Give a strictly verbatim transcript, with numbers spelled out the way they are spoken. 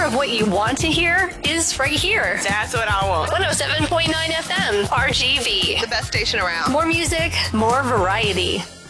of what you want to hear is right here. That's what I want. one oh seven point nine F M, R G V. The best station around. More music, more variety.